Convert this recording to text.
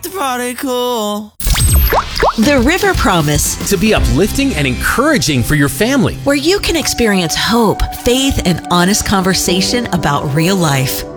the party cool. The River Promise, To be uplifting and encouraging for your family. where you can experience hope, faith, and honest conversation about real life.